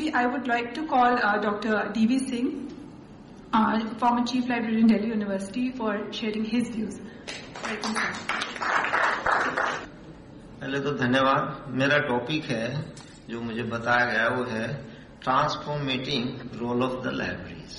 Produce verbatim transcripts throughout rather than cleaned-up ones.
University, I would like to call uh, Doctor D V Singh, uh, former Chief Librarian, Delhi University, for sharing his views. Welcome, sir. पहले तो धन्यवाद। मेरा topic है जो मुझे बताया गया वो है ट्रांसफॉर्मेटिंग रोल ऑफ द लाइब्रेरीज।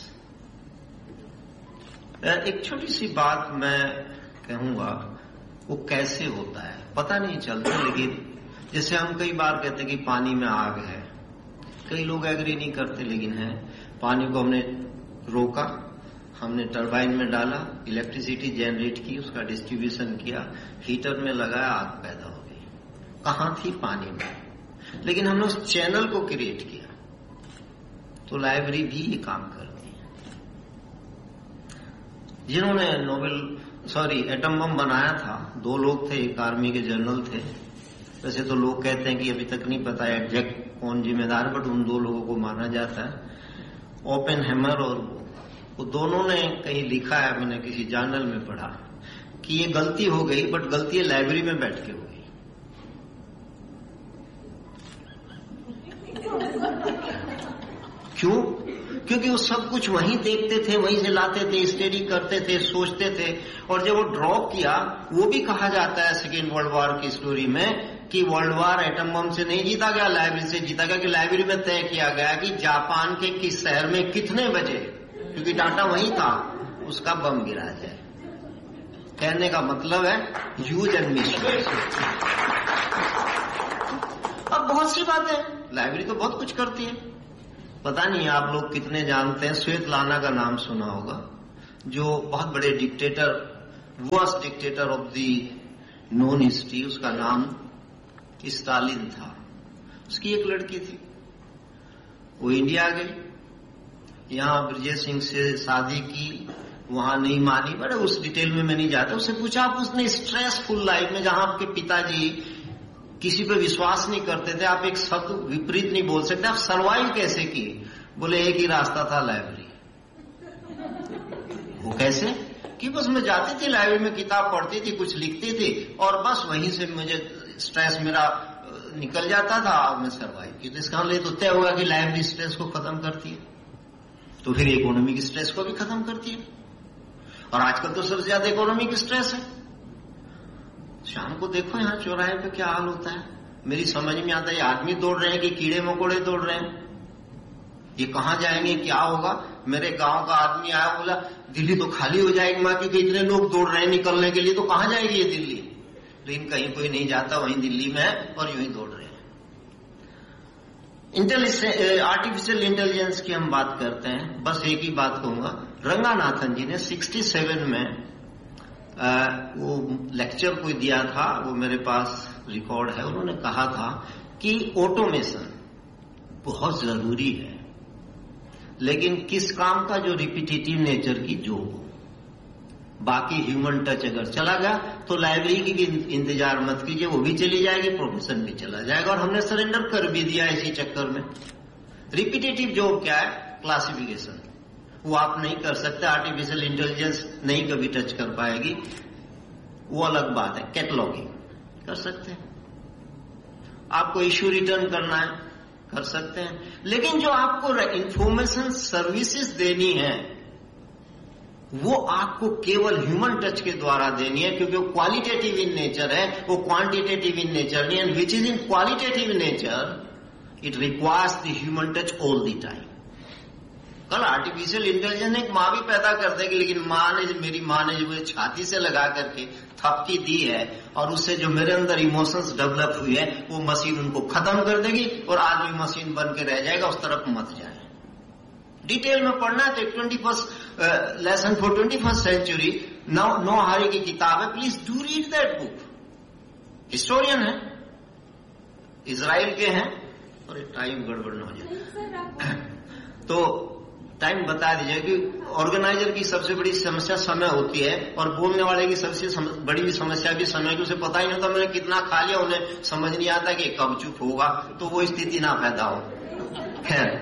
एक छोटी सी बात मैं कहूंगा, वो कैसे होता है पता नहीं चलता, लेकिन जैसे हम कई बार कहते हैं कि पानी में आग है, कई लोग एग्री नहीं करते, लेकिन है। पानी को हमने रोका, हमने टरबाइन में डाला, इलेक्ट्रिसिटी जनरेट की, उसका डिस्ट्रीब्यूशन किया, हीटर में लगाया, आग पैदा हो गई। कहां थी? पानी में। लेकिन हमने उस चैनल को क्रिएट किया। तो लाइब्रेरी भी ये काम करती है। जिन्होंने नोबेल सॉरी एटम बम बनाया था, दो लोग थे, एक आर्मी के जनरल थे। वैसे तो लोग कहते हैं कि अभी तक नहीं पता है एग्जैक्ट कौन जिम्मेदार, बट उन दो लोगों को माना जाता है, ओपेनहाइमर और वो वो दोनों ने कहीं लिखा है, मैंने किसी जर्नल में पढ़ा, कि ये गलती हो गई, बट गलती है लाइब्रेरी में बैठ के हो गई। क्यों? क्योंकि वो सब कुछ वहीं देखते थे, वहीं से लाते थे, स्टडी करते थे, सोचते थे। और जब वो ड्रॉप किया, वो भी कहा जाता है सेकेंड वर्ल्ड वॉर की स्टोरी में कि वर्ल्ड वॉर एटम बम से नहीं जीता गया, लाइब्रेरी से जीता गया। कि लाइब्रेरी में तय किया गया कि जापान के किस शहर में कितने बजे, क्योंकि डाटा वहीं था, उसका बम गिरा जाए। कहने का मतलब है यूज एंड मिसयूज। अब बहुत सी बातें, लाइब्रेरी तो बहुत कुछ करती है। पता नहीं आप लोग कितने जानते हैं, स्वेतलाना का नाम सुना होगा, जो बहुत बड़े dictator, worst dictator of the known history, उसका नाम स्टालिन था। उसकी एक लड़की थी, वो इंडिया गई, यहां ब्रजेश सिंह से शादी की, वहां नहीं मानी, बड़े उस डिटेल में मैं नहीं जाता। उससे पूछा, आप उसने स्ट्रेसफुल लाइफ में, जहां आपके पिताजी किसी पे विश्वास नहीं करते थे, आप एक शब्द विपरीत नहीं बोल सकते, आप सरवाइव कैसे किए? बोले एक ही रास्ता था, लाइब्रेरी। वो कैसे? कि बस मैं जाती थी लाइब्रेरी में, किताब पढ़ती थी, कुछ लिखती थी, और बस वहीं से मुझे स्ट्रेस मेरा निकल जाता था और मैं सरवाइव की। तो इसका मतलब तो तय होगा कि लाइब्रेरी स्ट्रेस को खत्म करती है, तो फिर इकोनॉमिक स्ट्रेस को भी खत्म करती है। और आजकल तो सबसे ज्यादा इकोनॉमिक स्ट्रेस है। शाम को देखो यहां चौराहे पे क्या हाल होता है, मेरी समझ में आता है ये आदमी दौड़ रहे हैं कि कीड़े मकोड़े दौड़ रहे हैं, ये कहां जाएंगे, क्या होगा। मेरे गांव का आदमी आया, बोला दिल्ली तो खाली हो जाएगी मां, क्योंकि इतने लोग दौड़ रहे हैं निकलने के लिए, तो कहां जाएगी ये दिल्ली। लेकिन कहीं कोई नहीं जाता, वहीं दिल्ली में है और यूं ही दौड़ रहे हैं। आर्टिफिशियल इंटेलिजेंस की हम बात करते हैं, बस एक ही बात कहूंगा। रंगानाथन जी ने सड़सठ में आ, वो लेक्चर कोई दिया था, वो मेरे पास रिकॉर्ड है। उन्होंने कहा था कि ऑटोमेशन बहुत जरूरी है, लेकिन किस काम का? जो रिपीटेटिव नेचर की जॉब हो। बाकी ह्यूमन टच अगर चला गया तो लाइब्रेरी की इंतजार मत कीजिए, वो भी चली जाएगी, प्रोफेशन भी चला जाएगा। और हमने सरेंडर कर भी दिया इसी चक्कर में। रिपीटेटिव जॉब क्या है? क्लासिफिकेशन, वो आप नहीं कर सकते, आर्टिफिशियल इंटेलिजेंस नहीं कभी टच कर पाएगी, वो अलग बात है। कैटलॉगिंग कर सकते हैं, आपको इश्यू रिटर्न करना है कर सकते हैं, लेकिन जो आपको इंफॉर्मेशन सर्विसेज देनी है वो आपको केवल ह्यूमन टच के द्वारा देनी है, क्योंकि वो क्वालिटेटिव इन नेचर है, वो क्वांटिटेटिव इन नेचर नहीं। And which is in qualitative nature, it requires the human touch all the time. कल आर्टिफिशियल इंटेलिजेंस एक माँ भी पैदा कर देगी, लेकिन माँ ने, मेरी माँ ने जो मुझे छाती से लगा करके थपकी दी है, और उससे जो मेरे अंदर इमोशंस डेवलप हुई है, वो मशीन उनको खत्म कर देगी और आदमी मशीन बन के रह जाएगा। उस तरफ मत जाए। डिटेल में पढ़ना है तो एक twenty first lesson for twenty first century no no हारी की किताब है, please do read that book. Historian है, इजराइल के हैं, और टाइम गड़बड़ न हो जाए तो टाइम बता दीजिए कि ऑर्गेनाइजर की सबसे बड़ी समस्या समय होती है, और बोलने वाले की सबसे बड़ी समस्या भी समय की, उसे पता ही नहीं होता मैंने कितना खा लिया, उन्हें समझ नहीं आता कि कब चुप होगा, तो वो स्थिति ना पैदा हो। खैर,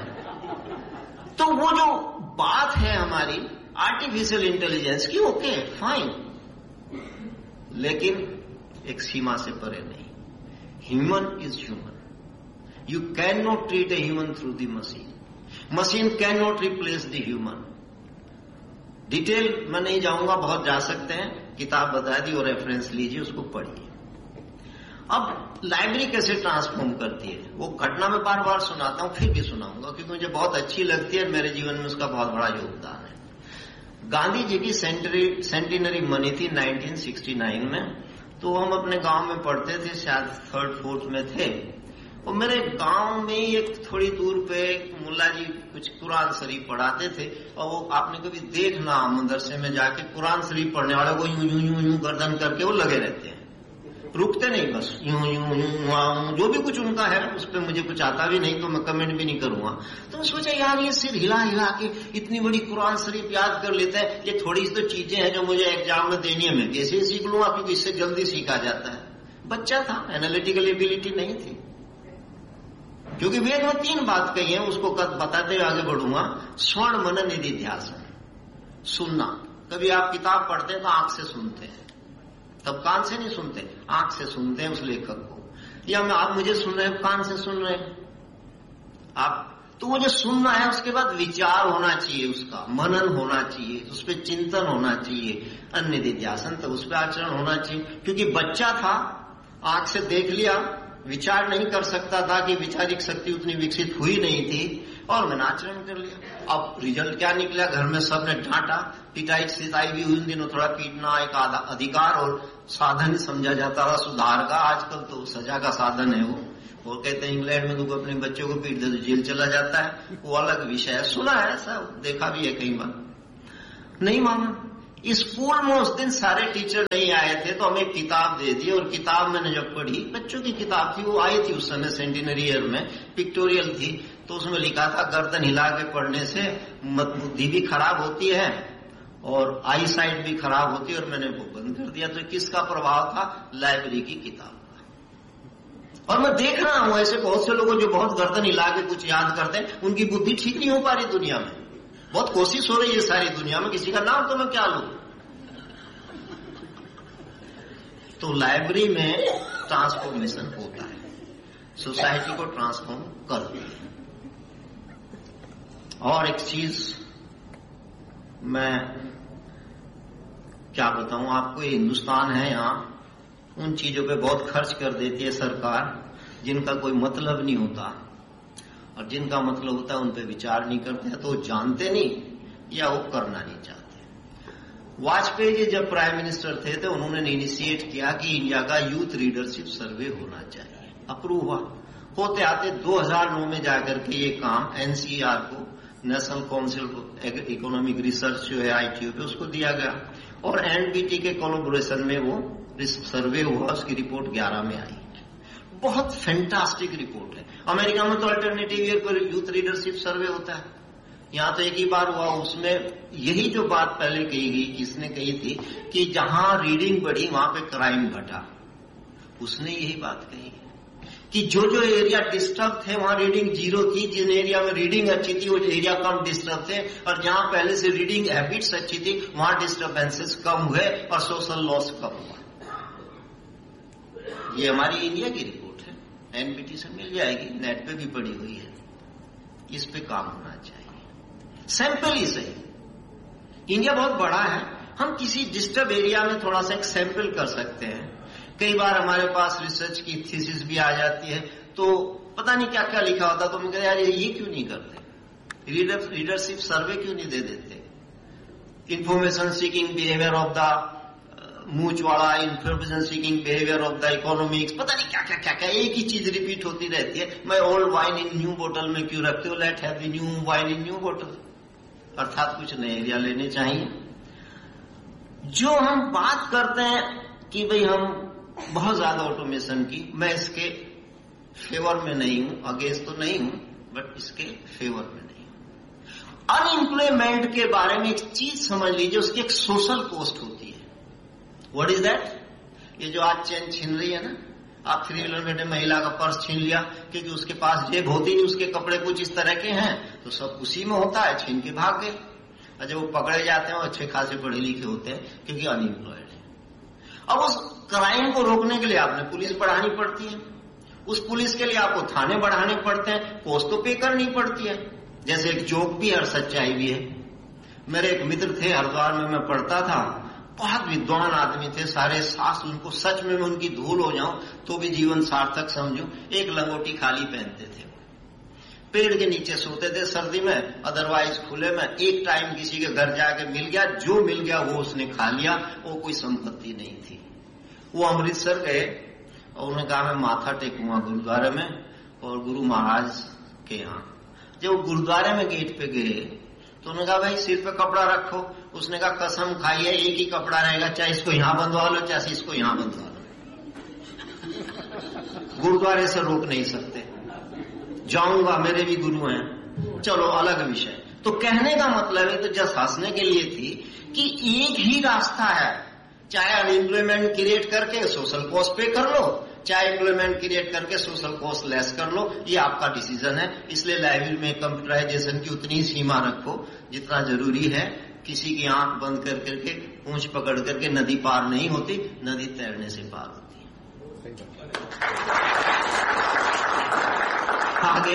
तो वो जो बात है हमारी आर्टिफिशियल इंटेलिजेंस की, ओके फाइन, लेकिन एक सीमा से परे नहीं। Human is human. You cannot treat a human through the machine. Machine cannot replace the human. Detail में नहीं जाऊंगा, बहुत जा सकते हैं, किताब बता दी और रेफरेंस लीजिए, उसको पढ़िए। अब लाइब्रेरी कैसे ट्रांसफॉर्म करती है, वो घटना में बार बार सुनाता हूं, फिर भी सुनाऊंगा क्योंकि मुझे बहुत अच्छी लगती है, मेरे जीवन में उसका बहुत बड़ा योगदान है। गांधी जी की सेंटिनरी मनी थी नाइनटीन सिक्सटी नाइन में, तो हम अपने गांव में पढ़ते थे, शायद थर्ड फोर्थ में थे, और मेरे गांव में एक थोड़ी दूर पे मुल्ला जी कुछ कुरान शरीफ पढ़ाते थे, और वो आपने कभी देखना मदरसे में जाके कुरान शरीफ पढ़ने वाले को यूं यूं यूं यूं गर्दन करके वो लगे रहते हैं, रुकते नहीं, बस यूं यूं यूं, जो भी कुछ उनका है उस पर मुझे कुछ आता भी नहीं तो मैं कमेंट भी नहीं करूंगा। तो मैं सोचा यार ये सिर हिला हिला के इतनी बड़ी कुरान शरीफ याद कर लेता है, ये थोड़ी सी तो चीजें हैं जो मुझे एग्जाम में देनी है, मैं कैसे सीख लूंगा, क्योंकि इससे जल्दी सीखा जाता है। बच्चा था, एनालिटिकल एबिलिटी नहीं थी, क्योंकि वेद में तीन बात कही है, उसको कद बताते हुए आगे बढ़ूंगा। स्वर्ण मनन निधि ध्यासन, सुनना। कभी आप किताब पढ़ते हैं तो आंख से सुनते हैं, तब कान से नहीं सुनते, आंख से सुनते हैं उस लेखक को, या मैं आप मुझे सुन रहे हैं, कान से सुन रहे हैं आप, तो वो जो सुनना है उसके बाद विचार होना चाहिए, उसका मनन होना चाहिए, उस पर चिंतन होना चाहिए, अन्य ध्यासन, तो उस पर आचरण होना चाहिए। क्योंकि बच्चा था, आंख से देख लिया, विचार नहीं कर सकता था कि वैचारिक शक्ति उतनी विकसित हुई नहीं थी, और मैंने आचरण कर लिया। अब रिजल्ट क्या निकला, घर में सबने डांटा, पिटाई सिताई भी हुई। दिनों थोड़ा पीटना एक अधिकार और साधन समझा जाता था सुधार का, आजकल तो सजा का साधन है वो। वो कहते हैं इंग्लैंड में तो अपने बच्चों को पीट दे तो जेल चला जाता है, वो अलग विषय है, सुना है सब, देखा भी है कई बार। नहीं माना। स्कूल में उस दिन सारे टीचर नहीं आए थे, तो हमें किताब दे दी, और किताब मैंने जब पढ़ी, बच्चों की किताब थी, वो आई थी उस समय सेंटिनरी ईयर में, पिक्टोरियल थी, तो उसमें लिखा था गर्दन हिला के पढ़ने से बुद्धि भी खराब होती है और आई साइट भी खराब होती है, और मैंने वो बंद कर दिया। तो किसका प्रभाव था? लाइब्रेरी की किताब का। और मैं देख रहा हूं ऐसे बहुत से लोगों जो बहुत गर्दन हिला के कुछ याद करते हैं, उनकी बुद्धि ठीक नहीं हो पा रही दुनिया में, बहुत कोशिश हो रही है सारी दुनिया में, किसी का नाम तो मैं क्या लूं। तो लाइब्रेरी में ट्रांसफॉर्मेशन होता है, सोसाइटी को ट्रांसफॉर्म करती है। और एक चीज मैं क्या बताऊं आपको, ये हिंदुस्तान है, यहां उन चीजों पे बहुत खर्च कर देती है सरकार जिनका कोई मतलब नहीं होता, और जिनका मतलब होता है उन पे विचार नहीं करते हैं, तो वो जानते नहीं या वो करना नहीं चाहते। वाजपेयी जी जब प्राइम मिनिस्टर थे तो उन्होंने इनिशिएट किया कि इंडिया का यूथ लीडरशिप सर्वे होना चाहिए, अप्रूव हुआ। होते आते दो हज़ार नौ में जाकर के ये काम एनसीईआर को, नेशनल काउंसिल इकोनॉमिक रिसर्च जो है आईटीओ पे, उसको दिया गया, और एनबीटी के कोलैबोरेशन में वो सर्वे हुआ, उसकी रिपोर्ट ग्यारह में आई। बहुत फैंटास्टिक रिपोर्ट है। अमेरिका में तो अल्टरनेटिव ईयर पर यूथ लीडरशिप सर्वे होता है, यहां तो एक ही बार हुआ। उसमें यही जो बात पहले कही गई, किसने कही थी कि जहां रीडिंग बढ़ी वहां पे क्राइम घटा, उसने यही बात कही कि जो जो एरिया डिस्टर्ब थे वहां रीडिंग जीरो थी, जिन एरिया में रीडिंग अच्छी थी वो एरिया कम डिस्टर्ब थे, और जहां पहले से रीडिंग हैबिट्स अच्छी थी वहां डिस्टर्बेंसेस कम हुए और सोशल लॉस कम हुआ। ये हमारी इंडिया की रिपोर्ट है, एनबीटी से मिल जाएगी, नेट पे भी पड़ी हुई है। इस पे काम होना चाहिए, सैंपल ही सही। इंडिया बहुत बड़ा है, हम किसी डिस्टर्ब एरिया में थोड़ा सा एक सैंपल कर सकते हैं। कई बार हमारे पास रिसर्च की थीसिस भी आ जाती है, तो पता नहीं क्या क्या लिखा होता, तो मैं कहते यार ये क्यों नहीं करते, रीडर लीडरशिप सर्वे क्यों नहीं दे देते, information seeking behaviour of the मूच वाला, information seeking behaviour of the economics, पता नहीं क्या क्या क्या क्या, एक ही चीज रिपीट होती रहती है। मैं ओल्ड वाइन इन न्यू बोतल में क्यों रखते हो, late have the new wine in new बोतल, अर्थात कुछ नए एरिया लेने चाहिए। जो हम बात करते हैं कि भाई हम बहुत ज्यादा ऑटोमेशन की, मैं इसके फेवर में नहीं हूं, अगेंस्ट तो नहीं हूं, बट इसके फेवर में नहीं हूं। अनएम्प्लॉयमेंट के बारे में एक चीज समझ लीजिए, उसकी एक सोशल कॉस्ट होती है। What is that? ये जो आज चैन छीन रही है ना, आप थ्री व्हीलर बैठे महिला का पर्स छीन लिया क्योंकि उसके पास जेब होती नहीं, उसके कपड़े कुछ इस तरह के हैं, तो सब उसी में होता है, छीन के भाग गए। और जब वो पकड़े जाते हैं वो अच्छे खासे पढ़े लिखे होते हैं क्योंकि अनएम्प्लॉयड है। अब उस क्राइम को रोकने के लिए आपने पुलिस बढ़ानी पड़ती है, उस पुलिस के लिए आपको थाने बढ़ाने पड़ते हैं, पोस्ट तो पे करनी पड़ती है। जैसे एक जोक भी है और सच्चाई भी है। मेरे एक मित्र थे, हरिद्वार में मैं पढ़ता था, बहुत विद्वान आदमी थे, सारे शास्त्र उनको, सच में मैं उनकी धूल हो जाऊं तो भी जीवन सार्थक समझूं। एक लंगोटी खाली पहनते थे, पेड़ के नीचे सोते थे सर्दी में, अदरवाइज खुले में। एक टाइम किसी के घर जाके मिल गया, जो मिल गया वो उसने खा लिया, वो कोई संपत्ति नहीं थी। वो अमृतसर गए और उन्होंने कहा मैं माथा टेकूंगा गुरुद्वारे में और गुरु महाराज के यहाँ। जब वो गुरुद्वारे में गेट पे गए तो उन्होंने कहा भाई सिर पे कपड़ा रखो। उसने कहा कसम खाई है एक ही कपड़ा रहेगा, चाहे इसको यहां बंधवा लो चाहे इसको यहां बंधवा लो। गुरुद्वारे से रोक नहीं सकते। जाऊंगा, मेरे भी गुरु हैं, चलो अलग विषय। तो कहने का मतलब है, तो जस्ट हंसने के लिए थी कि एक ही रास्ता है, चाहे अनएम्प्लॉयमेंट क्रिएट करके सोशल कॉस्ट पे कर लो, चाहे एम्प्लॉयमेंट क्रिएट करके सोशल कॉस्ट लेस कर लो। ये आपका डिसीजन है। इसलिए लाइब्रेरी में कंप्यूटराइजेशन की उतनी सीमा रखो जितना जरूरी है। किसी की आंख बंद कर करके पूंछ पकड़ करके नदी पार नहीं होती, नदी तैरने से पार होती है। आगे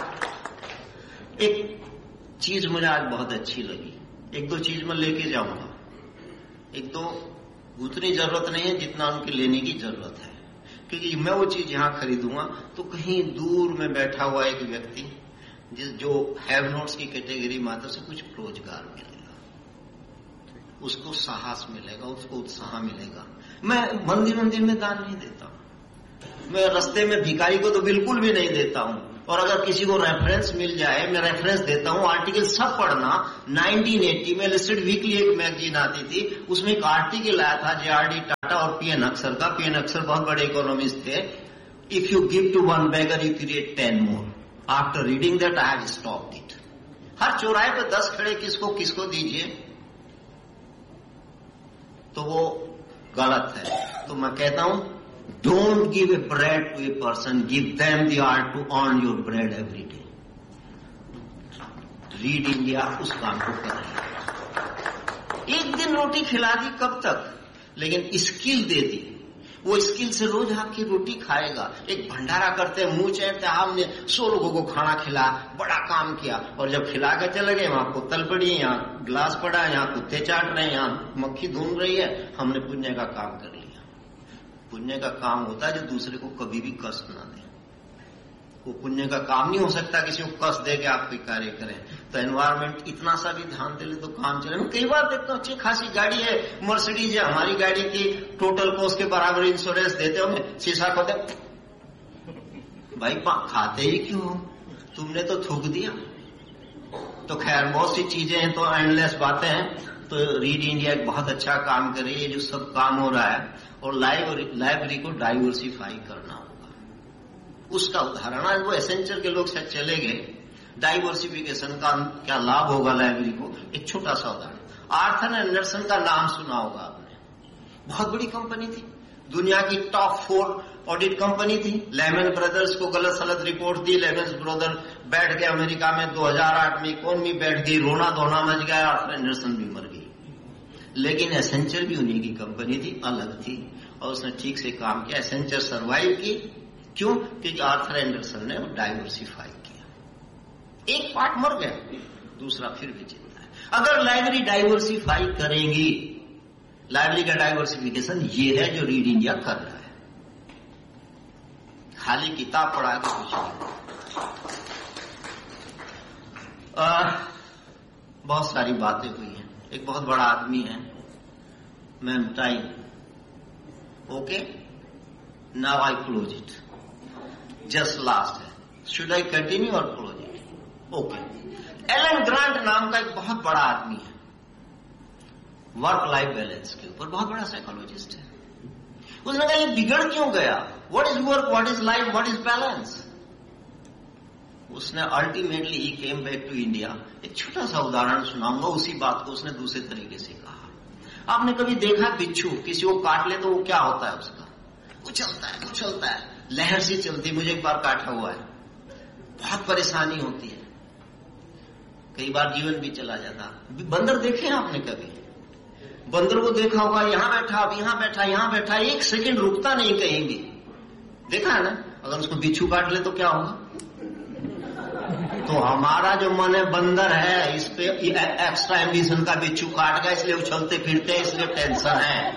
एक चीज मुझे आज बहुत अच्छी लगी, एक दो चीज मैं लेके जाऊंगा। एक तो उतनी जरूरत नहीं है जितना उनके लेने की जरूरत है, क्योंकि मैं वो चीज यहां खरीदूंगा तो कहीं दूर में बैठा हुआ एक व्यक्ति जिस जो हैव नोट्स की कैटेगरी मात्र से कुछ रोजगार मिलेगा, उसको साहस मिलेगा, उसको उत्साह मिलेगा। मैं मंदिर मंदिर में दान नहीं देता हूं, मैं रास्ते में भिखारी को तो बिल्कुल भी नहीं देता हूं। और अगर किसी को रेफरेंस मिल जाए, मैं रेफरेंस देता हूं। आर्टिकल सब पढ़ना। नाइनटीन एटी में लिस्टेड वीकली एक मैगजीन आती थी, उसमें एक आर्टिकल आया था जे आर डी टाटा और पी एन अक्सर का। पी एन अक्सर बहुत बड़े इकोनॉमिस्ट थे। If you give to one beggar you create ten more. After reading that I have stopped it. हर चौराहे पे दस खड़े किसको किसको दीजिए तो वो गलत है। तो मैं कहता हूं Don't give a bread to a person, give them the art to earn your bread every day. Read India उस काम को कर रही है। एक दिन रोटी खिला दी कब तक, लेकिन स्किल दे दी, वो स्किल से रोज आपकी रोटी खाएगा। एक भंडारा करते हैं, मुंह चढ़ते, हमने सौ लोगों को खाना खिला, बड़ा काम किया, और जब खिला के चले गए वहां बोतल पड़ी है, यहाँ गिलास पड़ा है, यहाँ कुत्ते चाट रहे हैं, यहाँ मक्खी घूम रही है, हमने पुण्य का काम कर लिया। पुण्य का काम होता है जो दूसरे को कभी भी कष्ट ना दे। वो पुण्य का काम नहीं हो सकता किसी को कष्ट दे के आप कोई कार्य करें। तो एनवायरमेंट इतना सा भी ध्यान दे ले तो काम चले। मैं कई बार देखता हूँ अच्छी खासी गाड़ी है, मर्सिडीज है, हमारी गाड़ी की टोटल कॉस्ट के बराबर इंश्योरेंस देते होंगे, शीशा खोते, भाई खाते ही क्यों, तुमने तो थूक दिया। तो खैर बहुत सी चीजें हैं, तो एंडलेस बातें हैं। तो रीड इंडिया एक बहुत अच्छा काम कर रही है, जो सब काम हो रहा है। और लाइब्रेरी को डाइवर्सिफाई करना होगा। उसका उदाहरण आज वो एसेंचर के लोग शायद चले गए, डाइवर्सिफिकेशन का क्या लाभ होगा लाइब्रेरी को। एक छोटा सा उदाहरण, आर्थर एंडरसन का नाम सुना होगा आपने। बहुत बड़ी कंपनी थी, दुनिया की टॉप फोर ऑडिट कंपनी थी। लेमन ब्रदर्स को गलत सलत रिपोर्ट दी, लेमन ब्रदर बैठ गए अमेरिका में, दो हज़ार आठ में इकोनॉमी बैठ गई, रोना धोना मच गया, आर्थर एंडरसन भी मर गई। लेकिन एसेंचर भी उन्हीं की कंपनी थी, अलग थी, और उसने ठीक से काम किया। एसेंचर सर्वाइव की, क्यों? क्योंकि आर्थर एंडरसन ने डाइवर्सिफाई किया। एक पार्ट मर गया, दूसरा फिर भी जिंदा है। अगर लाइब्रेरी डाइवर्सिफाई करेंगी, लाइब्रेरी का डाइवर्सिफिकेशन ये है जो रीड इंडिया कर रहा है। खाली किताब पढ़ा के कुछ नहीं। बहुत सारी बातें हुई हैं। एक बहुत बड़ा आदमी है, ma'am time, okay, now I close it, just last है, शुड आई कंटिन्यू और close it? Okay. Elon grant नाम का एक बहुत बड़ा आदमी है, वर्क लाइफ बैलेंस के ऊपर बहुत बड़ा साइकोलॉजिस्ट है। उसने कहा ये बिगड़ क्यों गया, what is work, what is life, what is balance. उसने ultimately he came back to India. एक छोटा सा उदाहरण सुनाऊंगा, उसी बात को उसने दूसरे तरीके से कहा। आपने कभी देखा बिच्छू किसी को काट ले तो वो क्या होता है, उसका उछलता है उछलता है, लहर सी चलती। मुझे एक बार काटा हुआ है, बहुत परेशानी होती है, कई बार जीवन भी चला जाता। बंदर देखे आपने कभी? बंदर को देखा होगा, यहां बैठा, अब यहां बैठा, यहां बैठा, एक सेकंड रुकता नहीं कहीं भी, देखा है ना? अगर उसको बिच्छू काट ले तो क्या होगा? तो हमारा जो मन है बंदर है, इस पे एक्स्ट्रा एम्बिशन का बिच्छू काट गया, इसलिए उछलते फिरते हैं, इसलिए टेंशन है।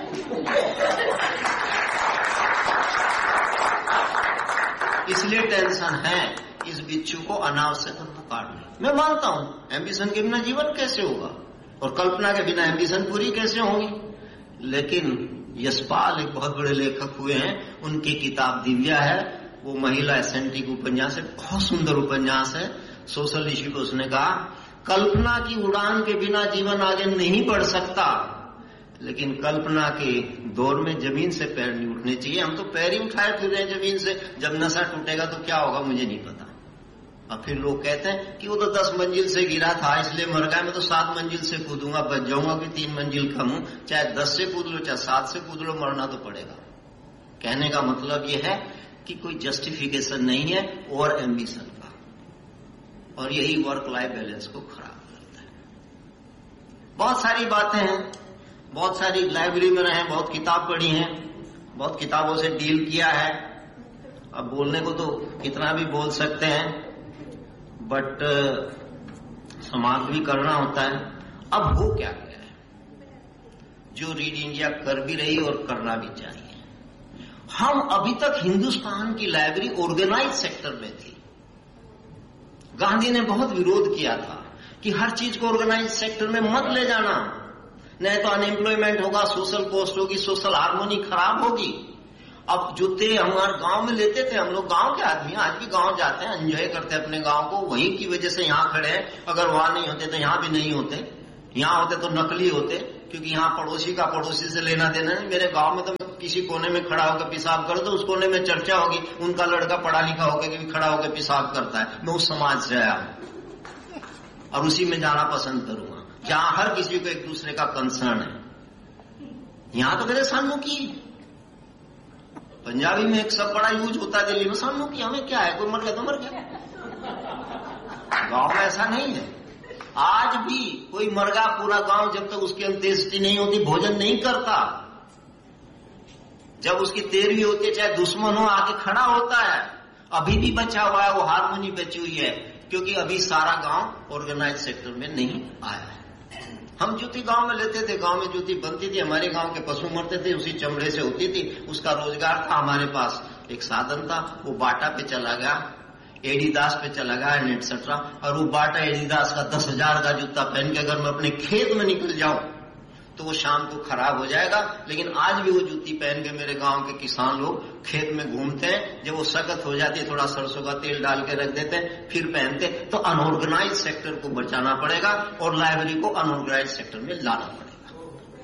इसलिए टेंशन है, इस बिच्छू को अनावश्यक हमको काट ले। मैं मानता हूं एम्बिशन के बिना जीवन कैसे होगा, और कल्पना के बिना एम्बिशन पूरी कैसे होगी। लेकिन यशपाल एक बहुत बड़े लेखक हुए हैं, उनकी किताब दिव्या है, वो महिला एसेंट्रिक उपन्यास है, बहुत सुंदर उपन्यास है। सोशल इश्यू को उसने कहा कल्पना की उड़ान के बिना जीवन आगे नहीं बढ़ सकता, लेकिन कल्पना के दौर में जमीन से पैर नहीं उठने चाहिए। हम तो पैर ही उठाए फिर रहे हैं जमीन से, जब नशा टूटेगा तो क्या होगा मुझे नहीं पता। और फिर लोग कहते हैं कि वो तो दस मंजिल से गिरा था इसलिए मर गया, मैं तो सात मंजिल से कूदूंगा, बच जाऊंगा कि तीन मंजिल कम हूं, चाहे दस से कूद लो चाहे सात से कूद लो, मरना तो पड़ेगा। कहने का मतलब ये है कि कोई जस्टिफिकेशन नहीं है और एम्बिशन का, और यही वर्क लाइफ बैलेंस को खराब करता है। बहुत सारी बातें हैं, बहुत सारी लाइब्रेरी में रहे, बहुत किताब पढ़ी है, बहुत किताबों से डील किया है। अब बोलने को तो कितना भी बोल सकते हैं, बट समाप्त भी करना होता है। अब हो क्या गया है, जो रीड इंडिया कर भी रही और करना भी चाहिए। हम अभी तक हिंदुस्तान की लाइब्रेरी ऑर्गेनाइज सेक्टर में थी। गांधी ने बहुत विरोध किया था कि हर चीज को ऑर्गेनाइज सेक्टर में मत ले जाना, नहीं तो अनएम्प्लॉयमेंट होगा, सोशल कॉस्ट होगी, सोशल हार्मोनी खराब होगी। अब जूते हमारे गांव में लेते थे, हम लोग गांव के आदमी, आज भी गांव जाते हैं, एंजॉय करते हैं अपने गांव को, वहीं की वजह से यहाँ खड़े हैं। अगर वहां नहीं होते तो यहाँ भी नहीं होते, यहाँ होते तो नकली होते, क्योंकि यहाँ पड़ोसी का पड़ोसी से लेना देना है। मेरे गांव में तो किसी कोने में खड़ा होकर पेशाब कर दो, उस कोने में चर्चा होगी, उनका लड़का पढ़ा लिखा होकर भी खड़ा होकर पेशाब करता है। मैं उस समाज से आया हूं और उसी में जाना पसंद करूंगा, जहां हर किसी को एक दूसरे का कंसर्न है। यहां तो मेरे सामूकी, पंजाबी में एक सब बड़ा यूज होता है, दिल्ली में सामूकी, हमें क्या है, कोई मर गया तो मर गया। गांव में ऐसा नहीं है। आज भी कोई मर गया, पूरा गांव जब तक उसकी अंत्येष्टि नहीं होती भोजन नहीं करता। जब उसकी तेरहवीं होती है, चाहे दुश्मन हो आके खड़ा होता है। अभी भी बचा हुआ है, वो हारमोनी बची हुई है, क्योंकि अभी सारा गांव ऑर्गेनाइज सेक्टर में नहीं आया है। हम जूती गांव में लेते थे, गांव में जूती बनती थी, हमारे गांव के पशु मरते थे, उसी चमड़े से होती थी, उसका रोजगार था। हमारे पास एक साधन था, वो बाटा पे चला गया, एडिदास पे चला गया, एटसेट्रा। और वो बाटा एडिदास का दस हजार का जूता पहन के अगर मैं अपने खेत में निकल जाऊं तो वो शाम को खराब हो जाएगा। लेकिन आज भी वो जूती पहन के मेरे गांव के किसान लोग खेत में घूमते हैं। जब वो सख्त हो जाती है, थोड़ा सरसों का तेल डाल के रख देते हैं, फिर पहनते। तो अनऑर्गेनाइज सेक्टर को बचाना पड़ेगा और लाइब्रेरी को अनऑर्गेनाइज सेक्टर में लाना पड़ेगा।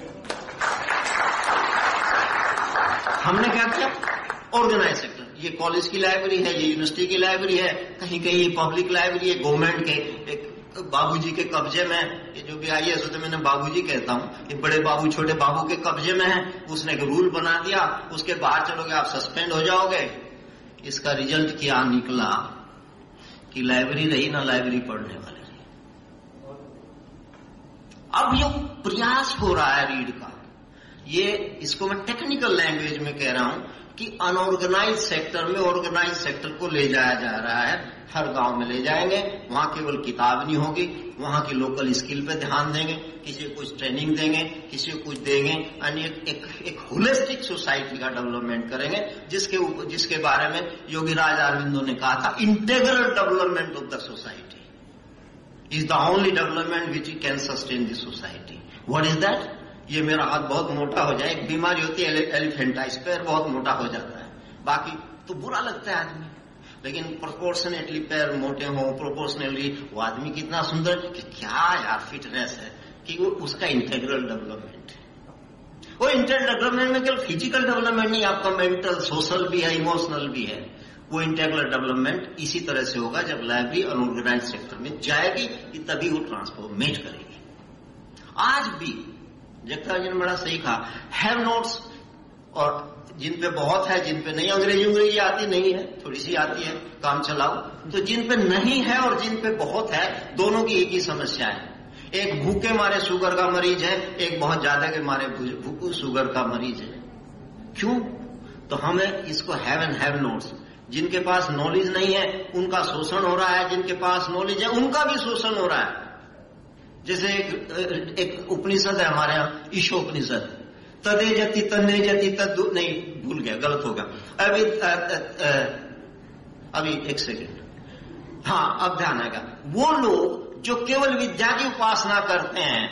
हमने क्या किया, ऑर्गेनाइज सेक्टर, ये कॉलेज की लाइब्रेरी है, ये यूनिवर्सिटी की लाइब्रेरी है, कहीं कहीं पब्लिक लाइब्रेरी है, गवर्नमेंट के एक बाबूजी के कब्जे में। ये जो भी आई है उसको मैंने बाबूजी कहता हूँ, ये बड़े बाबू छोटे बाबू के कब्जे में है। उसने एक रूल बना दिया, उसके बाहर चलोगे आप सस्पेंड हो जाओगे। इसका रिजल्ट क्या निकला कि लाइब्रेरी रही ना लाइब्रेरी पढ़ने वाले रही। अब ये प्रयास हो रहा है रीड का, ये इसको मैं टेक्निकल लैंग्वेज में कह रहा हूं कि अनऑर्गेनाइज सेक्टर में ऑर्गेनाइज सेक्टर को ले जाया जा रहा है। हर गांव में ले जाएंगे, वहां केवल किताब नहीं होगी, वहां की लोकल स्किल पे ध्यान देंगे, किसी को कुछ ट्रेनिंग देंगे, किसी को कुछ देंगे, और एक, एक, एक होलिस्टिक सोसाइटी का डेवलपमेंट करेंगे, जिसके जिसके बारे में योगीराज अरविंदो ने कहा था, integral development of the society is the only development which can sustain the society. What is that? ये मेरा हाथ बहुत मोटा हो जाए, एक बीमारी होती है एलिफेंटाइटिस, पैर बहुत मोटा हो जाता है। बाकी तो बुरा लगता है आदमी, लेकिन प्रोपोर्शनेटली पैर मोटे हो, प्रोपोर्शनली वो आदमी कितना सुंदर, कि क्या यार फिटनेस है, कि वो उसका इंटेग्रल डेवलपमेंट है। वो इंटेग्रल डेवलपमेंट में केवल फिजिकल डेवलपमेंट नहीं, आपका मेंटल, सोशल भी है, इमोशनल भी है। वो इंटेग्रल डेवलपमेंट इसी तरह से होगा जब लाइब्रेरी अनऑर्गेनाइज सेक्टर में जाएगी, कि तभी वो ट्रांसफॉर्मेट करेगी। आज भी जगताप जी ने बड़ा सही कहा, हैव नोट्स, और जिन पे बहुत है, जिन पे नहीं, अंग्रेजी अंग्रेजी आती नहीं है, थोड़ी सी आती है, काम चलाओ। तो जिन पे नहीं है और जिन पे बहुत है, दोनों की एक ही समस्या है। एक भूखे मारे शुगर का मरीज है, एक बहुत ज्यादा के मारे भूखे शुगर का मरीज है। क्यों? तो हमें इसको हैव एंड हैव नोट्स, जिनके पास नॉलेज नहीं है उनका शोषण हो रहा है, जिनके पास नॉलेज है उनका भी शोषण हो रहा है। जैसे एक, एक उपनिषद है हमारे यहाँ, ईशोपनिषद, तदे जति तन्ने जति तद, नहीं भूल गया, गलत होगा अभी। आ, आ, आ, अभी एक सेकेंड, हाँ अब ध्यान आएगा। वो लोग जो केवल विद्या की उपासना करते हैं,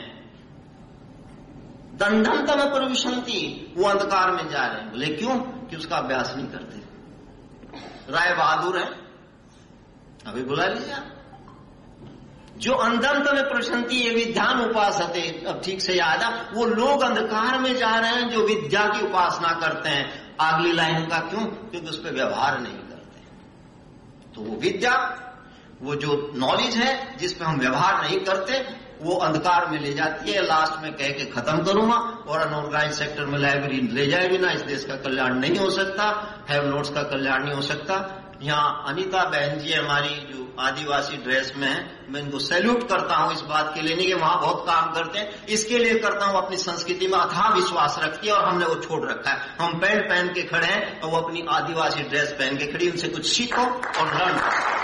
दंडन तम प्रविशंति, वो अंधकार में जा रहे हैं। बोले क्यों? कि उसका अभ्यास नहीं करते। राय बहादुर है, अभी बुला लीजिए। जो अंधन तम प्रविशंति ये विद्यान उपासते, अब ठीक से याद आ, वो लोग अंधकार में जा रहे हैं जो विद्या की उपासना करते हैं। अगली लाइन का क्यों? क्योंकि उस पर व्यवहार नहीं करते। तो वो विद्या, वो जो नॉलेज है जिस पे हम व्यवहार नहीं करते, वो अंधकार में ले जाती है। लास्ट में कह के खत्म करूंगा, और अनऑर्गेनाइज सेक्टर में लाइब्रेरी ले जाए बिना इस देश का कल्याण नहीं हो सकता, हैव नोट्स का कल्याण नहीं हो सकता। यहाँ अनीता बहन जी हमारी जो आदिवासी ड्रेस में है, मैं इनको सैल्यूट करता हूँ इस बात के लिए, नहीं कि वहां बहुत काम करते हैं, इसके लिए करता हूँ अपनी संस्कृति में अथाह विश्वास रखती है और हमने वो छोड़ रखा है। हम पैंट पहन के खड़े हैं और वो अपनी आदिवासी ड्रेस पहन के खड़ी, उनसे कुछ सीखो और लर्न।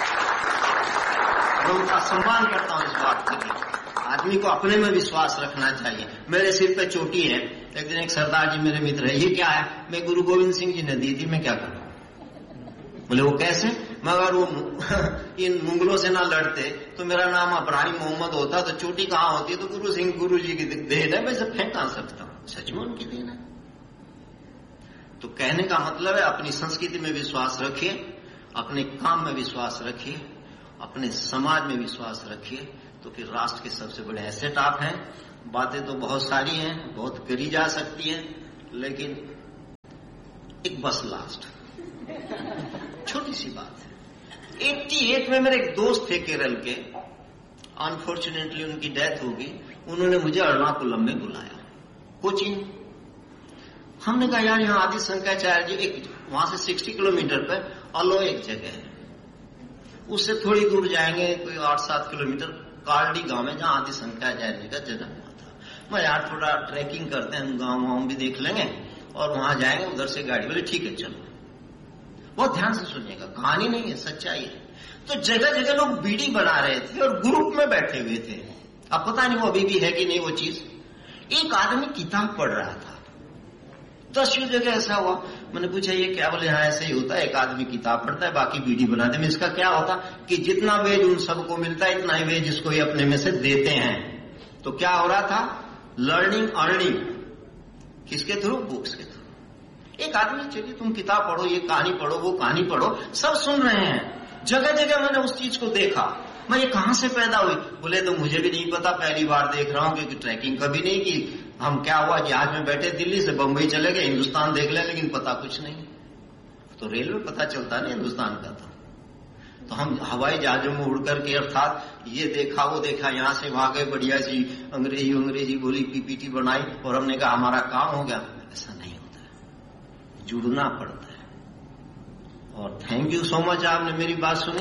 मैं उनका सम्मान करता हूँ इस बात के लिए। आदमी को अपने में विश्वास रखना चाहिए। मेरे सिर पे चोटी है, एक दिन एक सरदार जी मेरे मित्र है, ये क्या है? मैं गुरु गोविंद सिंह जी ने दी थी, मैं क्या करूं? बोले वो कैसे? मगर वो इन मुगलों से ना लड़ते तो मेरा नाम अब्राहिम मोहम्मद होता, तो चोटी कहाँ होती है? तो गुरु सिंह गुरु जी की देन है, मैं सब फेंक कहां सकता हूं? सच में उनकी देन है। तो कहने का मतलब है अपनी संस्कृति में विश्वास रखिए, अपने काम में विश्वास रखिए, अपने समाज में विश्वास रखिए, तो फिर राष्ट्र के सबसे बड़े एसेट आप हैं। बातें तो बहुत सारी हैं, बहुत करी जा सकती हैं, लेकिन एक बस लास्ट छोटी सी बात है। अठासी में मेरे एक दोस्त थे केरल के, अनफॉर्चुनेटली उनकी डेथ हो गई। उन्होंने मुझे एर्नाकुलम में बुलाया, कोचिंग। हमने कहा यार यहाँ आदि शंकराचार्य जी, एक वहां से साठ किलोमीटर पे अलो एक जगह है, उससे थोड़ी दूर जाएंगे कोई आठ सात किलोमीटर, कार्डी गांव में, जहां आदि शंकराचार्य जी का जन्म हुआ था। मैं यार थोड़ा ट्रैकिंग करते हैं, गांव वाँव भी देख लेंगे और वहां जाएंगे, उधर से गाड़ी। बोले ठीक है चलो। बहुत ध्यान से सुनिएगा, कहानी नहीं है, सच्चाई है। तो जगह जगह लोग बीड़ी बना रहे थे और ग्रुप में बैठे हुए थे। अब पता नहीं वो अभी भी है कि नहीं वो चीज। एक आदमी किताब पढ़ रहा था, दस जगह ऐसा हुआ। मैंने पूछा ये क्या? बोले हाँ ऐसे ही होता है, एक आदमी किताब पढ़ता है, बाकी बीड़ी बनाते हैं। इसका क्या होता कि जितना वेज उन सबको मिलता है, इतना ही वेज इसको ये अपने में से देते हैं। तो क्या हो रहा था? Learning earning. किसके थ्रू? बुक्स के थ्रू। एक आदमी, चलिए तुम किताब पढ़ो, ये कहानी पढ़ो, वो कहानी पढ़ो, सब सुन रहे हैं। जगह जगह मैंने उस चीज को देखा। मैं ये कहां से पैदा हुई? बोले तो मुझे भी नहीं पता, पहली बार देख रहा हूं, क्योंकि ट्रैकिंग कभी नहीं की। हम क्या हुआ कि आज में बैठे दिल्ली से बंबई चले गए, हिंदुस्तान देख ले, लेकिन पता कुछ नहीं। तो रेलवे पता चलता नहीं हिंदुस्तान का था। तो हम हवाई जहाजों में उड़ करके, अर्थात ये देखा वो देखा, यहां से वहां गए, बढ़िया सी अंग्रेजी अंग्रेजी बोली, पीपीटी बनाई, और हमने कहा हमारा काम हो गया। ऐसा नहीं होता है, जुड़ना पड़ता है। और थैंक यू सो मच, आपने मेरी बात सुनी,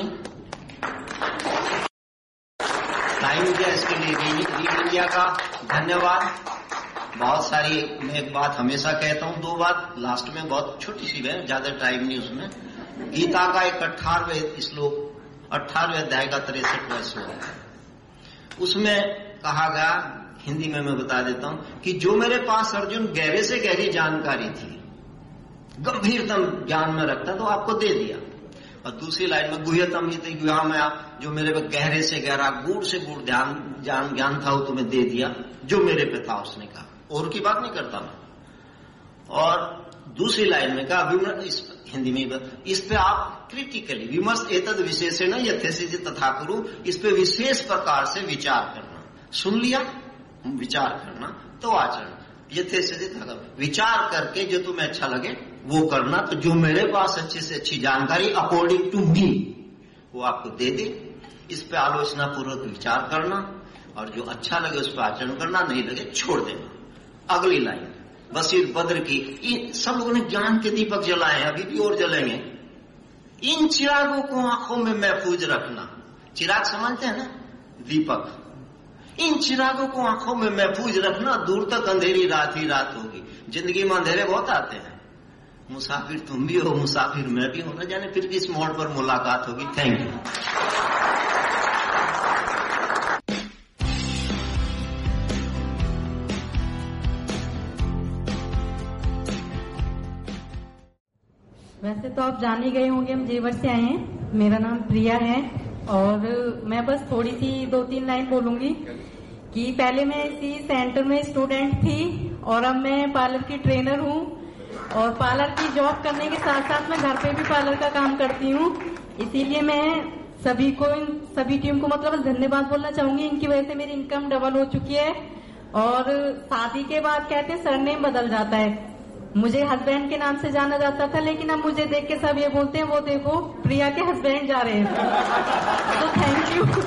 टाइम दिया, इसके लिए रीड इंडिया का धन्यवाद। बहुत सारी, मैं एक बात हमेशा कहता हूं, दो बात लास्ट में, बहुत छोटी सी है, ज्यादा टाइम नहीं उसमें। गीता का एक अठारहवें श्लोक, अठारहवें अध्याय का तिरसठवां श्लोक है, उसमें कहा गया, हिंदी में मैं बता देता हूं, कि जो मेरे पास अर्जुन गहरे से गहरी जानकारी थी, गंभीरतम ज्ञान में रखता, तो आपको दे दिया। और दूसरी लाइन में गुह्यतम हित गुह्यामया, जो मेरे पे गहरे से गहरा, गूढ़ से गूढ़ ध्यान ज्ञान ज्ञान था, वो तुम्हें दे दिया जो मेरे पे था। उसने कहा, और की बात नहीं करता मैं। और दूसरी लाइन में कहा, इस हिंदी में, इस पे आप क्रिटिकली विमर्श एतद विशेषण यथेसित तथा कुरु, इस पे विशेष प्रकार से विचार करना। सुन लिया, विचार करना, तो आचरण यथेसित, विचार करके जो तुम्हें अच्छा लगे वो करना। तो जो मेरे पास अच्छे से अच्छी जानकारी अकॉर्डिंग टू मी, वो आपको दे दे, इस पे आलोचना पूर्वक विचार करना, और जो अच्छा लगे उस पर आचरण करना, नहीं लगे छोड़ देना। अगली लाइन बसीर बद्र की, सब लोगों ने ज्ञान के दीपक जलाए, अभी भी और जलेंगे। इन चिरागों को आंखों में महफूज रखना। चिराग समझते हैं ना, दीपक। इन चिरागों को आंखों में महफूज रखना, दूर तक अंधेरी रात ही रात होगी। जिंदगी में अंधेरे बहुत आते हैं, मुसाफिर तुम भी हो, मुसाफिर मैं भी हूं, ना जाने फिर किस मोड़ पर मुलाकात होगी। Thank you. वैसे तो आप जान ही गए होंगे, हम जेवर से आए हैं। मेरा नाम प्रिया है और मैं बस थोड़ी सी दो तीन लाइन बोलूंगी कि पहले मैं इसी सेंटर में स्टूडेंट थी और अब मैं पार्लर की ट्रेनर हूँ और पार्लर की जॉब करने के साथ साथ मैं घर पे भी पार्लर का काम करती हूँ। इसीलिए मैं सभी को, इन सभी टीम को मतलब धन्यवाद बोलना चाहूंगी। इनकी वजह से मेरी इनकम डबल हो चुकी है और शादी के बाद कहते हैं सरनेम बदल जाता है। मुझे हस्बैंड के नाम से जाना जाता था, लेकिन अब मुझे देख के सब ये बोलते हैं वो देखो प्रिया के हस्बैंड जा रहे हैं। तो thank you.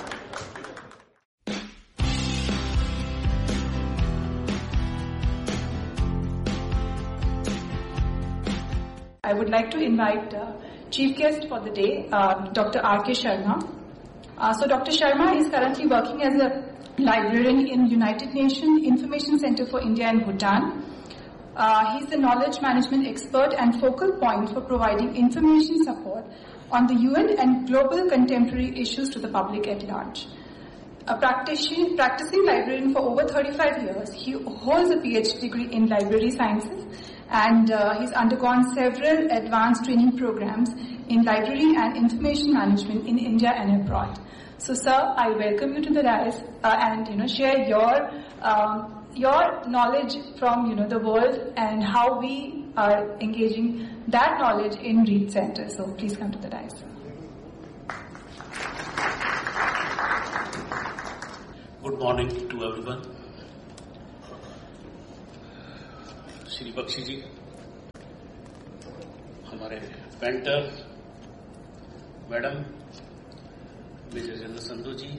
I would like to invite uh, chief guest for the day, uh, Doctor R K Sharma. Uh, so Doctor Sharma is currently working as a librarian in United Nations Information Center for India and Bhutan. Uh, he's the knowledge management expert and focal point for providing information support on the U N and global contemporary issues to the public at large. A practicing, practicing librarian for over thirty-five years, he holds a P H D degree in library sciences and uh, he's undergone several advanced training programs in library and information management in India and abroad. So, sir, I welcome you to the dais uh, and you know share your um, your knowledge from you know the world and how we are engaging that knowledge in Reed Center. So, please come to the dais. Good morning to everyone. Shri Bakshi जी, हमारे painter madam major general Sandhu ji,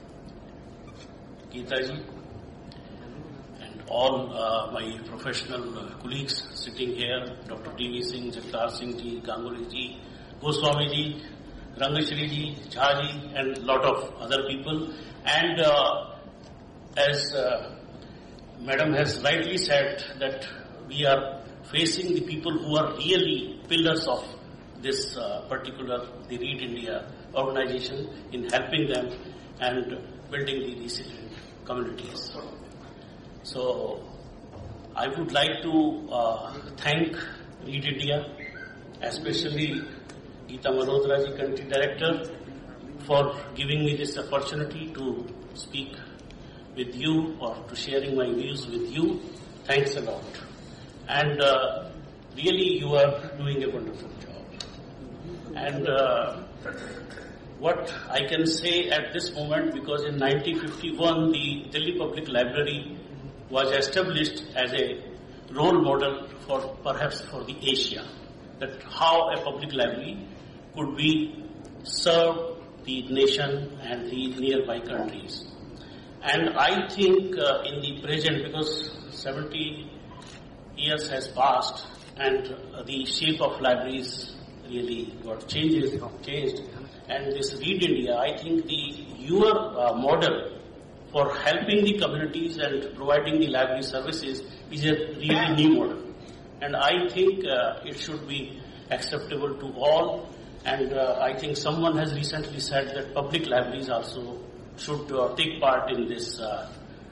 Gita ji, and all uh, my professional uh, colleagues sitting here, Doctor D V Singh, Jagtar Singh ji, Ganguly ji, Goswami ji, Rangashri ji, Jha ji, and lot of other people. And uh, as uh, Madam has rightly said that we are facing the people who are really pillars of this uh, particular, the Read India organization in helping them and building the resilient communities. So I would like to uh, thank Read India, especially Geeta Malhotra ji, Country Director, for giving me this opportunity to speak with you or to sharing my views with you. Thanks a lot. And uh, really you are doing a wonderful job. And uh, what I can say at this moment, because in nineteen fifty-one the Delhi Public Library was established as a role model for perhaps for the Asia, that how a public library could be serve the nation and the nearby countries. And I think uh, in the present, because seventy years has passed and uh, the shape of libraries really got changes, changed. And this Read India, I think the your uh, model for helping the communities and providing the library services is a really new model. And I think uh, it should be acceptable to all. And uh, I think someone has recently said that public libraries also should uh, take part in this uh,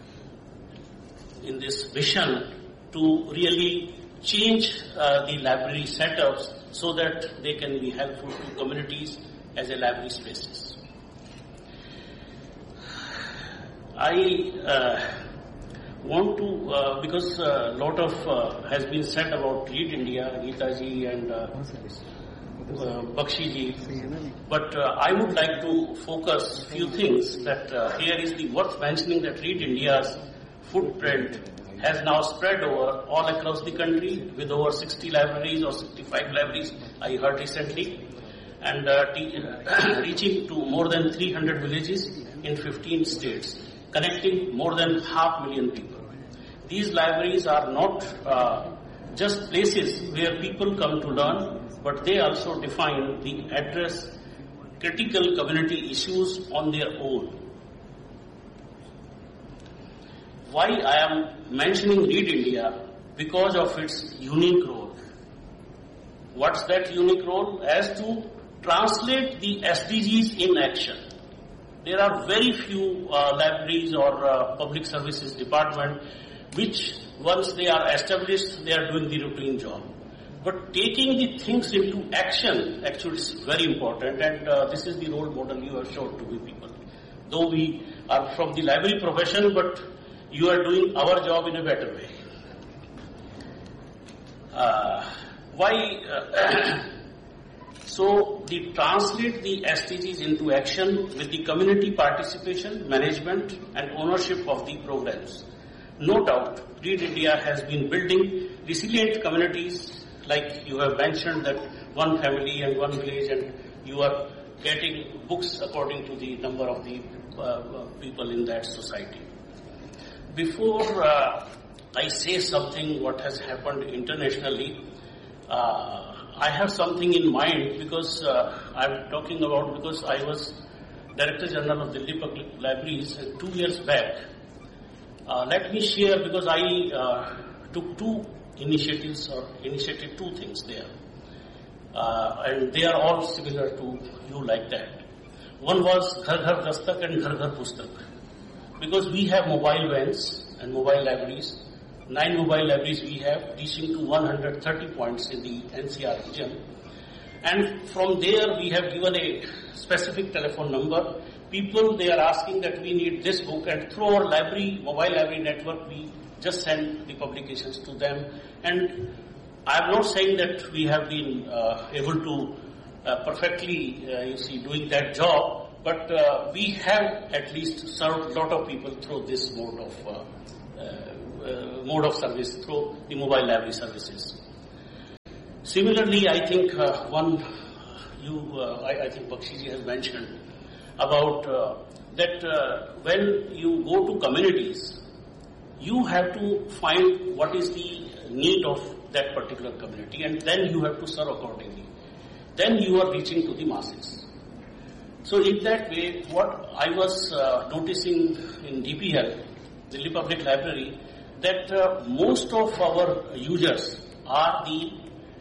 in this vision to really change uh, the library setups so that they can be helpful to communities as a library spaces. I uh, want to, uh, because a uh, lot of uh, has been said about Read India, Geeta ji and uh, uh, Bakshi ji, but uh, I would like to focus few things that uh, here is the worth mentioning that Read India's footprint has now spread over all across the country with over sixty libraries or sixty-five libraries, I heard recently, and uh, t- reaching to more than three hundred villages in fifteen states, connecting more than half million people. These libraries are not uh, just places where people come to learn, but they also define the address critical community issues on their own. Why I am mentioning Read India? Because of its unique role. What's that unique role? As to translate the S D Gs in action. There are very few uh, libraries or uh, public services department which once they are established, they are doing the routine job. But taking the things into action actually is very important, and uh, this is the role model you have shown to the people. Though we are from the library profession, but you are doing our job in a better way. Uh, why? Uh, so, the translate the S D Gs into action with the community participation, management, and ownership of the programs. No doubt, Read India has been building resilient communities, like you have mentioned that one family and one village, and you are getting books according to the number of the uh, people in that society. Before uh, I say something what has happened internationally, uh, I have something in mind because uh, I'm talking about because I was Director General of Delhi Public Libraries uh, two years back. Uh, let me share because I uh, took two initiatives or initiated two things there. Uh, and they are all similar to you like that. One was Ghar Ghar Dastak and Ghar Ghar Pustak. Because we have mobile vans and mobile libraries. Nine mobile libraries we have, reaching to one hundred thirty points in the N C R region. And from there we have given a specific telephone number. People, they are asking that we need this book, and through our library, mobile library network, we just send the publications to them. And I am not saying that we have been uh, able to uh, perfectly, uh, you see, doing that job, but uh, we have at least served a lot of people through this mode of uh, uh, uh, mode of service, through the mobile library services. Similarly, I think uh, one you, uh, I, I think Bakshiji has mentioned about uh, that uh, when you go to communities, you have to find what is the need of that particular community, and then you have to serve accordingly. Then you are reaching to the masses. So in that way, what I was uh, noticing in D P L, Delhi Public Library, that uh, most of our users are the,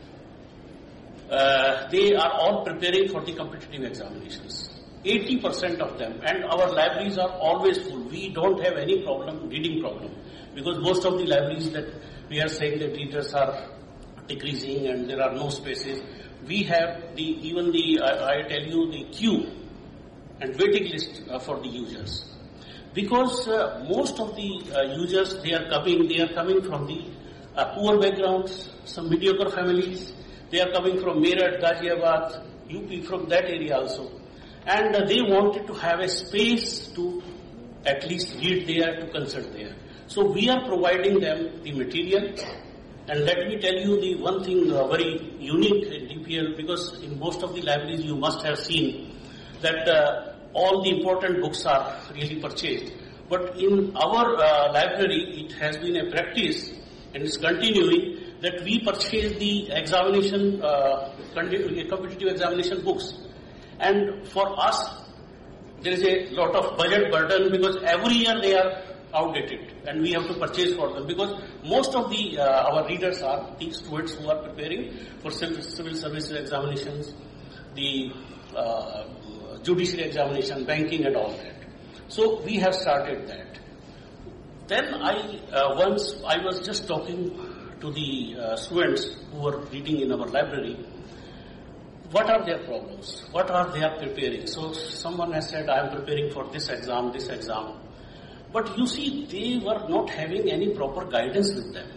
uh, they are all preparing for the competitive examinations. eighty percent of them, and our libraries are always full. We don't have any problem, reading problem, because most of the libraries that we are saying that readers are decreasing and there are no spaces. We have the, even the, I, I tell you, the queue and waiting list uh, for the users. Because uh, most of the uh, users, they are coming, they are coming from the uh, poor backgrounds, some mediocre families. They are coming from Meerut, Ghaziabad, U P, from that area also. And uh, they wanted to have a space to at least read there, to consult there. So we are providing them the material. And let me tell you the one thing uh, very unique in D P L, because in most of the libraries you must have seen that uh, all the important books are really purchased. But in our uh, library, it has been a practice, and is continuing, that we purchase the examination, uh, competitive examination books. And for us, there is a lot of budget burden, because every year they are outdated and we have to purchase for them, because most of the uh, our readers are the students who are preparing for civil, civil services examinations, the uh, judiciary examination, banking and all that. So we have started that. Then I uh, once I was just talking to the uh, students who were reading in our library. What are their problems? What are they are preparing? So someone has said, I am preparing for this exam, this exam. But you see, they were not having any proper guidance with them.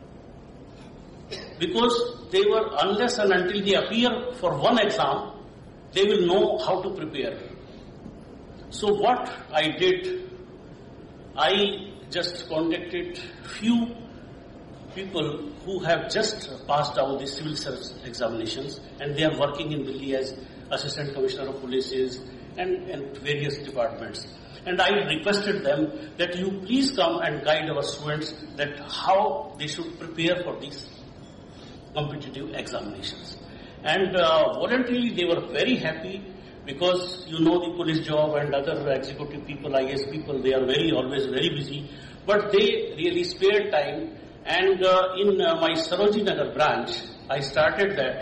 Because they were, unless and until they appear for one exam, they will know how to prepare. So what I did, I just contacted few people who have just passed out the civil service examinations, and they are working in Delhi as Assistant Commissioner of Police and, and various departments. And I requested them that you please come and guide our students that how they should prepare for these competitive examinations. And uh, voluntarily they were very happy, because you know the police job and other executive people, I A S people, they are very always very busy. But they really spared time. And uh, in uh, my Sarojini Nagar branch, I started that.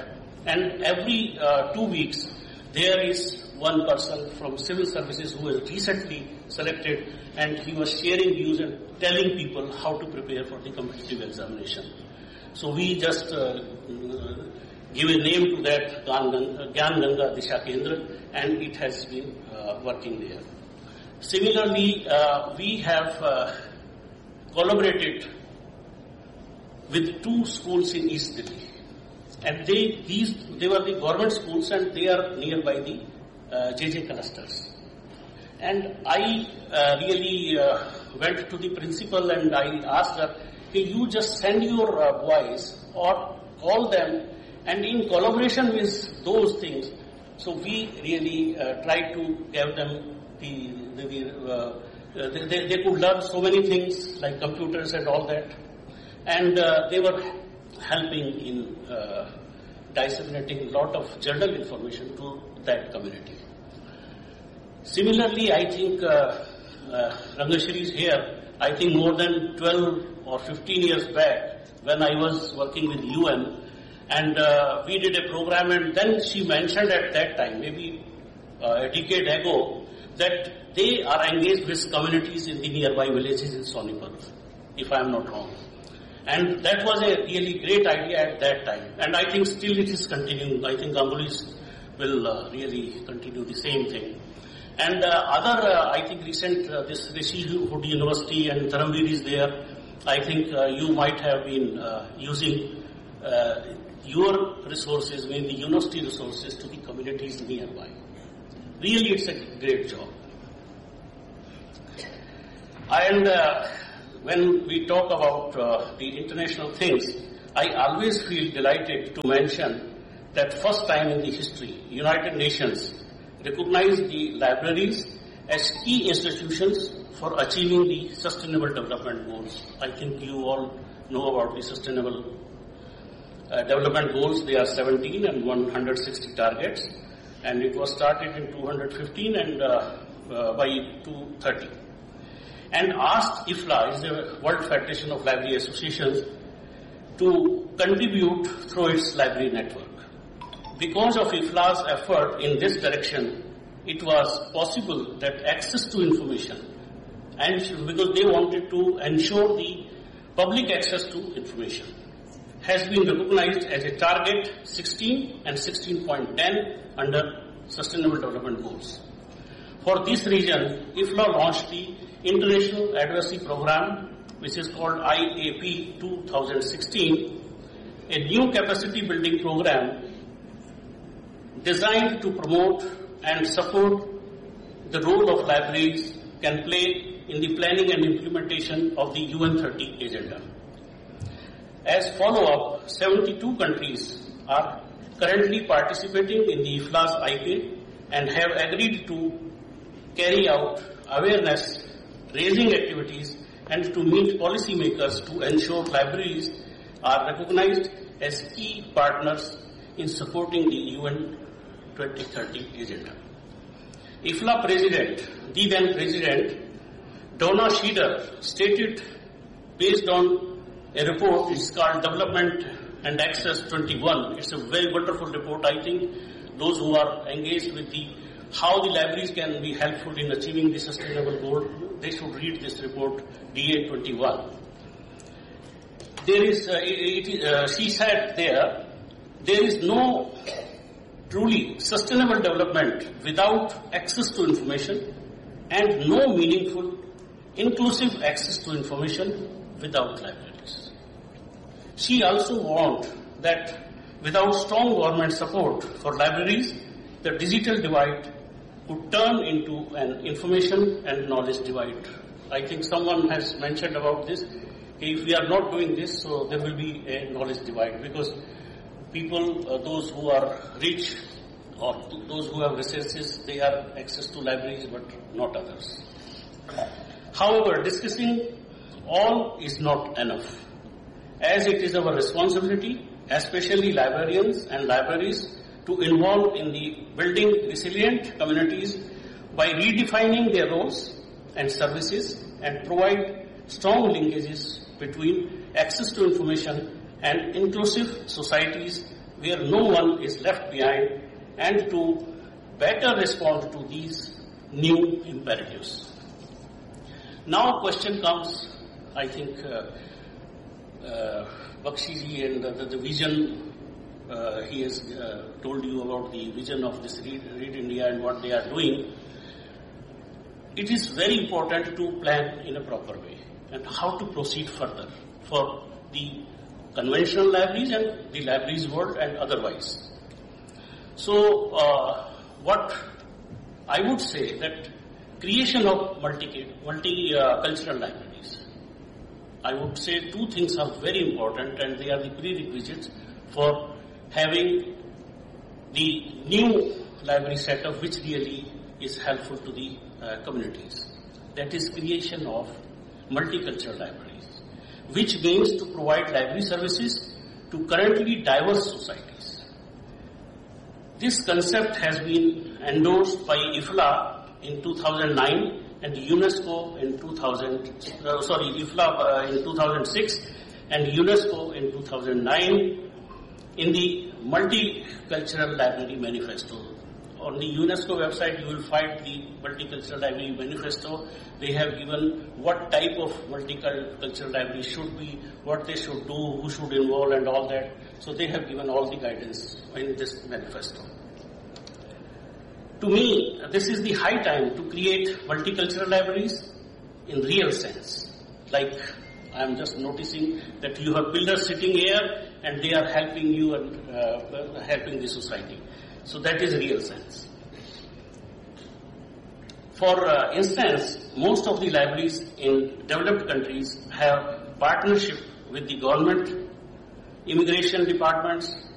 And every uh, two weeks, there is one person from civil services who was recently selected, and he was sharing views and telling people how to prepare for the competitive examination. So we just uh, give a name to that, Gyan Ganga Disha Kendra, and it has been uh, working there. Similarly, uh, we have uh, collaborated with two schools in East Delhi. And they, these, they were the government schools, and they are nearby the uh, J J clusters. And I uh, really uh, went to the principal and I asked her, hey, you just send your uh, boys or call them, and in collaboration with those things, so we really uh, tried to give them the, the, the uh, they, they, they could learn so many things like computers and all that. And uh, they were helping in uh, disseminating a lot of journal information to that community. Similarly, I think uh, uh, Rangashri is here. I think more than twelve or fifteen years back, when I was working with U N, and uh, we did a program, and then she mentioned at that time, maybe uh, a decade ago, that they are engaged with communities in the nearby villages in Sonipat, if I am not wrong. And that was a really great idea at that time. And I think still it is continuing. I think Gangulis will uh, really continue the same thing. And uh, other, uh, I think recent, uh, this Rishi Hood University and Dharamveer is there. I think uh, you might have been uh, using uh, your resources, I mean the university resources, to the communities nearby. Really, it's a great job. And uh, when we talk about uh, the international things, I always feel delighted to mention that first time in the history, United Nations recognized the libraries as key institutions for achieving the Sustainable Development Goals. I think you all know about the Sustainable uh, Development Goals. They are seventeen and one hundred sixty targets, and it was started in two thousand fifteen and uh, uh, by two thousand thirty. And asked I F L A, is the World Federation of Library Associations, to contribute through its library network. Because of I F L A's effort in this direction, it was possible that access to information, and because they wanted to ensure the public access to information, has been recognized as a target sixteen and sixteen point ten under Sustainable Development Goals. For this reason, I F L A launched the International Advocacy Program, which is called I A P two thousand sixteen, a new capacity building program designed to promote and support the role of libraries can play in the planning and implementation of the U N thirty agenda. As follow-up, seventy-two countries are currently participating in the I F L A's I P A and have agreed to carry out awareness raising activities and to meet policymakers to ensure libraries are recognized as key partners in supporting the U N twenty thirty agenda. I F L A President, the then President, Donna Schieder, stated based on a report, it's called Development and Access twenty-one. It's a very wonderful report. I think those who are engaged with the how the libraries can be helpful in achieving the sustainable goal, they should read this report, D A twenty-one. There is, uh, it, uh, she said there, there is no truly sustainable development without access to information, and no meaningful, inclusive access to information without libraries. She also warned that without strong government support for libraries, the digital divide could turn into an information and knowledge divide. I think someone has mentioned about this. If we are not doing this, so there will be a knowledge divide, because people, uh, those who are rich or those who have resources, they have access to libraries, but not others. However, discussing all is not enough, as it is our responsibility, especially librarians and libraries, to involve in the building resilient communities by redefining their roles and services and provide strong linkages between access to information and inclusive societies where no one is left behind, and to better respond to these new imperatives. Now question comes, I think, uh, uh, Bakshi ji and the, the vision, uh, he has uh, told you about the vision of this Read, Read India and what they are doing. It is very important to plan in a proper way and how to proceed further for the conventional libraries and the libraries world and otherwise. So, uh, what I would say that creation of multi, multi uh, cultural libraries. I would say two things are very important, and they are the prerequisites for having the new library setup, which really is helpful to the uh, communities. That is creation of multicultural libraries, which means to provide library services to currently diverse societies. This concept has been endorsed by I F L A in two thousand nine and UNESCO in two thousand, uh, sorry, I F L A uh, in two thousand six and UNESCO in two thousand nine in the Multicultural Library Manifesto. On the UNESCO website, you will find the Multicultural Library Manifesto. They have given what type of multicultural library should be, what they should do, who should involve and all that. So they have given all the guidance in this manifesto. To me, this is the high time to create multicultural libraries in real sense. Like, I am just noticing that you have builders sitting here and they are helping you and uh, helping the society. So that is real sense. For uh, instance, most of the libraries in developed countries have partnership with the government, immigration departments,